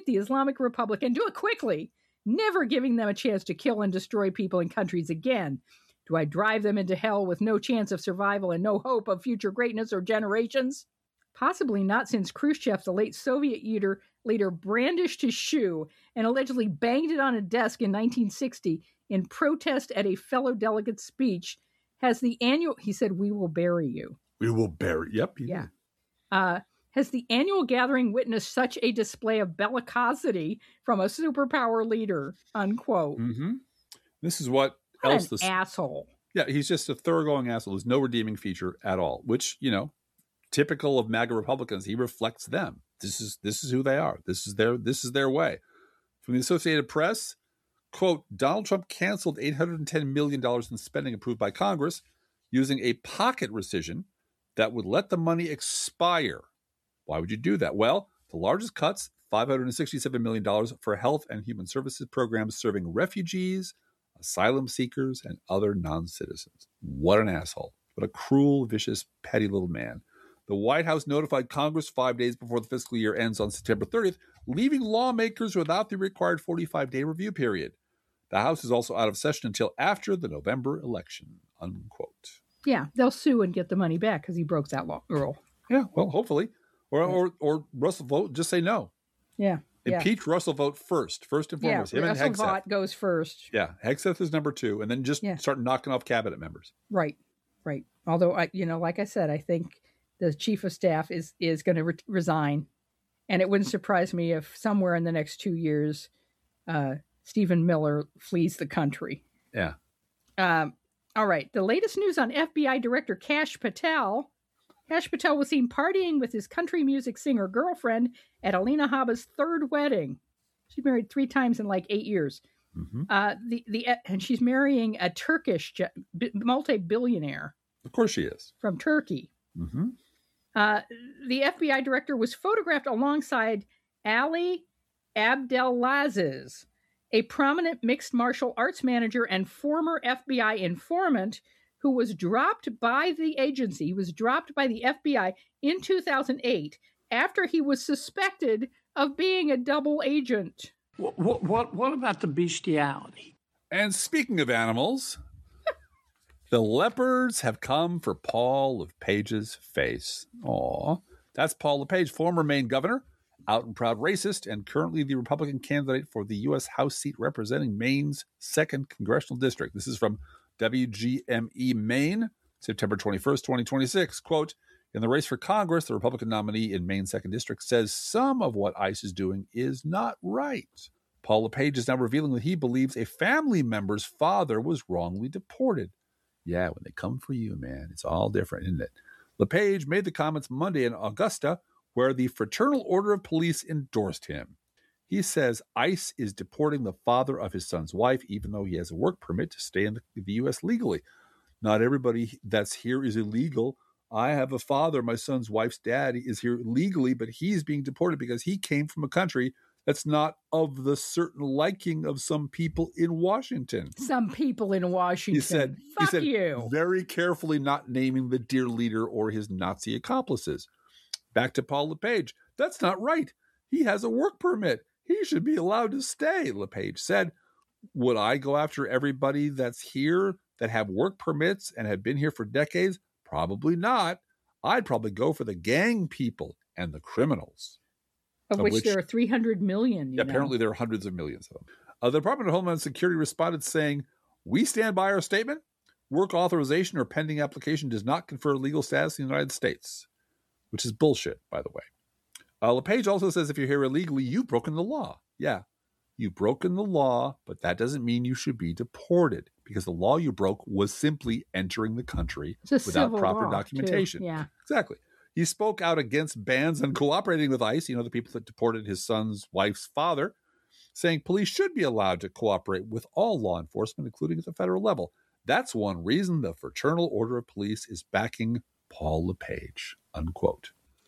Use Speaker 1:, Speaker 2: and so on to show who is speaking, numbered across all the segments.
Speaker 1: create the Islamic Republic and do it quickly, never giving them a chance to kill and destroy people and countries again? Do I drive them into hell with no chance of survival and no hope of future greatness or generations? Possibly not, since Khrushchev, the late Soviet leader, brandished his shoe and allegedly banged it on a desk in 1960 in protest at a fellow delegate's speech. He said, "We will bury you."
Speaker 2: We will bury. Yep.
Speaker 1: Yeah. Has the annual gathering witnessed such a display of bellicosity from a superpower leader? Unquote.
Speaker 2: Mm-hmm. This is what
Speaker 1: else? An asshole.
Speaker 2: Yeah, he's just a thoroughgoing asshole. There's no redeeming feature at all, which, typical of MAGA Republicans, he reflects them. This is who they are. This is their way. From the Associated Press, quote, Donald Trump canceled $810 million in spending approved by Congress using a pocket rescission that would let the money expire. Why would you do that? Well, the largest cuts, $567 million for health and human services programs serving refugees, asylum seekers, and other non-citizens. What an asshole. What a cruel, vicious, petty little man. The White House notified Congress 5 days before the fiscal year ends on September 30th, leaving lawmakers without the required 45-day review period. The House is also out of session until after the November election, unquote.
Speaker 1: Yeah, they'll sue and get the money back because he broke that rule.
Speaker 2: Yeah, well, hopefully. Or Russell Vogt, just say no.
Speaker 1: Yeah.
Speaker 2: Impeach Russell Vogt first and foremost.
Speaker 1: Yeah, Russell Vogt goes first.
Speaker 2: Yeah, Hegseth is number 2, and then just start knocking off cabinet members.
Speaker 1: Right. Although, like I said, I think the chief of staff is going to resign, and it wouldn't surprise me if somewhere in the next 2 years, Stephen Miller flees the country.
Speaker 2: Yeah.
Speaker 1: All right. The latest news on FBI Director Kash Patel. Kash Patel was seen partying with his country music singer girlfriend at Alina Habba's third wedding. She's married 3 times in like 8 years.
Speaker 2: Mm-hmm.
Speaker 1: And she's marrying a Turkish multi-billionaire.
Speaker 2: Of course she is.
Speaker 1: From Turkey.
Speaker 2: Mm-hmm.
Speaker 1: The FBI director was photographed alongside Ali Abdelaziz, a prominent mixed martial arts manager and former FBI informant who was dropped by the agency. He was dropped by the FBI in 2008 after he was suspected of being a double agent.
Speaker 3: What about the bestiality?
Speaker 2: And speaking of animals, the leopards have come for Paul LePage's face. Aw. That's Paul LePage, former Maine governor, out and proud racist, and currently the Republican candidate for the U.S. House seat representing Maine's 2nd Congressional District. This is from WGME Maine, September 21st, 2026. Quote, in the race for Congress, the Republican nominee in Maine's 2nd District says some of what ICE is doing is not right. Paul LePage is now revealing that he believes a family member's father was wrongly deported. Yeah, when they come for you, man, it's all different, isn't it? LePage made the comments Monday in Augusta, where the Fraternal Order of Police endorsed him. He says ICE is deporting the father of his son's wife, even though he has a work permit to stay in the U.S. legally. Not everybody that's here is illegal. I have a father, my son's wife's dad is here legally, but he's being deported because he came from a country that's not of the certain liking of some people in Washington.
Speaker 1: Some people in Washington.
Speaker 2: He said,
Speaker 1: you.
Speaker 2: Very carefully not naming the dear leader or his Nazi accomplices. Back to Paul LePage. That's not right. He has a work permit. He should be allowed to stay, LePage said. Would I go after everybody that's here that have work permits and have been here for decades? Probably not. I'd probably go for the gang people and the criminals.
Speaker 1: Of which there are 300 million.
Speaker 2: Apparently there are hundreds of millions of them. The Department of Homeland Security responded saying, we stand by our statement. Work authorization or pending application does not confer legal status in the United States, which is bullshit, by the way. LePage also says if you're here illegally, you've broken the law. Yeah, you've broken the law, but that doesn't mean you should be deported because the law you broke was simply entering the country without proper documentation.
Speaker 1: Too. Yeah,
Speaker 2: exactly. He spoke out against bans on cooperating with ICE, the people that deported his son's wife's father, saying police should be allowed to cooperate with all law enforcement, including at the federal level. That's one reason the Fraternal Order of Police is backing Paul LePage, unquote.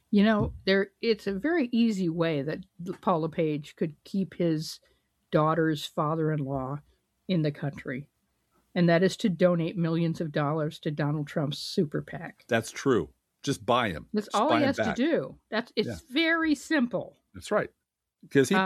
Speaker 1: It's a very easy way that Paul LePage could keep his daughter's father-in-law in the country, and that is to donate millions of dollars to Donald Trump's super PAC.
Speaker 2: That's true. Just buy him.
Speaker 1: That's all he has to do. It's very simple.
Speaker 2: That's right. Because he